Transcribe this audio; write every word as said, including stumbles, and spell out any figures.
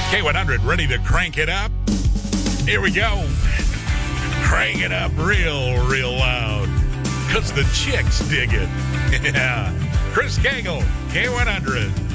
K one hundred, ready to crank it up? Here we go. Crank it up real, real loud. Because the chicks dig it. Yeah. Chris Cagle, K one hundred.